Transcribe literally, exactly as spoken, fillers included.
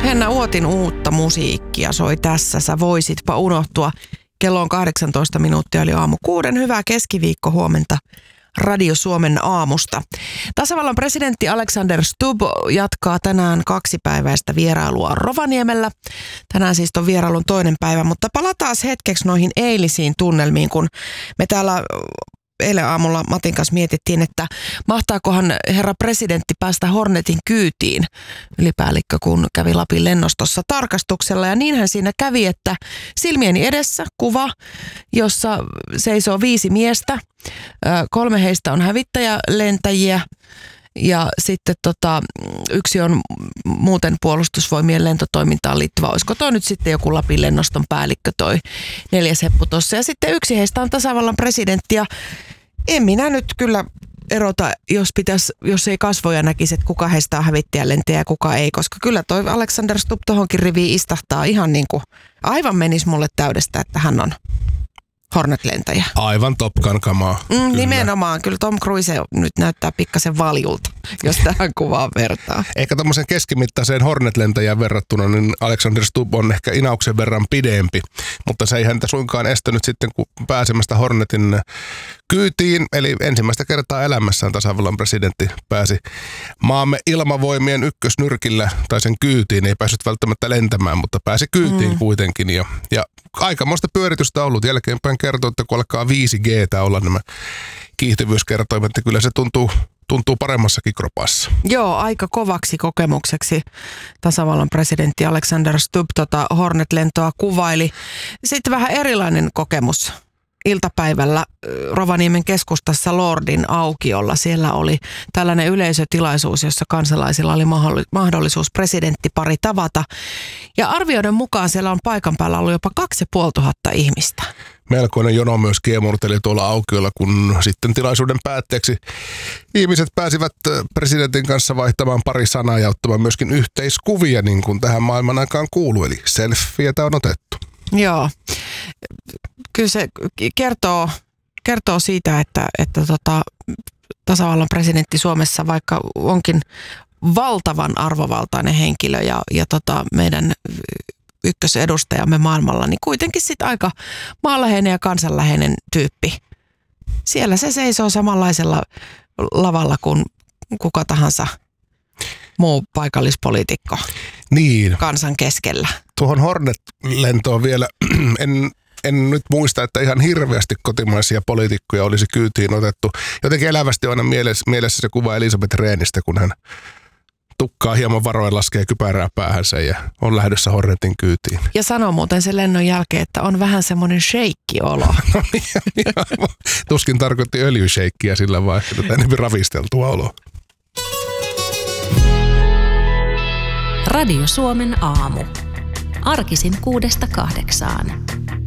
Henna Uotin uutta musiikkia soi tässä. Sä voisitpa unohtua. Kello on kahdeksantoista minuuttia, eli aamu kuuden. Hyvää keskiviikko huomenta Radio Suomen aamusta. Tasavallan presidentti Alexander Stubb jatkaa tänään kaksipäiväistä vierailua Rovaniemellä. Tänään siis on vierailun toinen päivä, mutta palataan hetkeksi noihin eilisiin tunnelmiin, kun me täällä eilen aamulla Matin kanssa mietittiin, että mahtaakohan herra presidentti päästä Hornetin kyytiin, ylipäällikkö, kun kävi Lapin lennostossa tarkastuksella. Ja niinhän siinä kävi, että silmieni edessä kuva, jossa seisoo viisi miestä. Kolme heistä on hävittäjälentäjiä ja sitten tota, yksi on muuten puolustusvoimien lentotoimintaan liittyvä. Olisiko toi nyt sitten joku Lapin lennoston päällikkö toi neljäs heppu tossa. Ja sitten yksi heistä on tasavallan presidentti ja en minä nyt kyllä erota, jos, pitäisi, jos ei kasvoja näkisi, että kuka heistä on hävittäjälentäjä ja kuka ei. Koska kyllä toi Alexander Stubb tohonkin riviin istahtaa ihan niin kuin aivan menisi mulle täydestä, että hän on Hornet-lentäjä. Aivan Top Gun kamaa. Mm, kyllä. Nimenomaan. Kyllä Tom Cruise nyt näyttää pikkasen valjulta, jos tähän kuvaan vertaa. Ehkä tämmöisen keskimittaiseen Hornet-lentäjään verrattuna, niin Alexander Stubb on ehkä inauksen verran pidempi. Mutta se ei häntä suinkaan estänyt sitten, kun pääsemästä Hornetin kyytiin. Eli ensimmäistä kertaa elämässään tasavallan presidentti pääsi maamme ilmavoimien ykkösnyrkillä tai sen kyytiin. Ei päässyt välttämättä lentämään, mutta pääsi kyytiin mm. kuitenkin. Ja, ja aikamoista pyöritystä on ollut. Jälkeenpäin kertoo, että kun alkaa viisi G:tä olla nämä kiihtyvyyskertoimet, niin kyllä se tuntuu, tuntuu paremmassakin kropassa. Joo, aika kovaksi kokemukseksi tasavallan presidentti Alexander Stubb tota Hornet-lentoa kuvaili. Sitten vähän erilainen kokemus iltapäivällä Rovaniemen keskustassa Lordin aukiolla. Siellä oli tällainen yleisötilaisuus, jossa kansalaisilla oli mahdollisuus presidenttipari tavata. Ja arvioiden mukaan siellä on paikan päällä ollut jopa kaksi ja puoli tuhatta ihmistä. Melkoinen jono myös kiemurteli tuolla aukiolla, kun sitten tilaisuuden päätteeksi ihmiset pääsivät presidentin kanssa vaihtamaan pari sanaa ja ottamaan myöskin yhteiskuvia, niin kuin tähän maailman aikaan kuuluu. Eli selfietä on otettu. Joo. Kyllä se kertoo, kertoo siitä, että, että tota, tasavallan presidentti Suomessa, vaikka onkin valtavan arvovaltainen henkilö ja, ja tota, meidän ykkösedustajamme maailmalla, niin kuitenkin sitten aika maanläheinen ja kansanläheinen tyyppi. Siellä se seisoo samanlaisella lavalla kuin kuka tahansa muu paikallispoliitikko niin. Kansan keskellä. Tuohon Hornet-lentoon vielä en... En nyt muista, että ihan hirveästi kotimaisia poliitikkoja olisi kyytiin otettu. Jotenkin elävästi on aina mielessä, mielessä se kuva Elisabeth Rehnistä, kun hän tukkaa hieman varoen, laskee kypärää päähänsä ja on lähdössä Hornetin kyytiin. Ja sanoo muuten sen lennon jälkeen, että on vähän semmoinen sheikki-olo. No niin, tuskin tarkoitti öljysheikkiä sillä vaan, että tätä enemmän ravisteltua oloa. Radio Suomen aamu. Arkisin kuudesta kahdeksaan.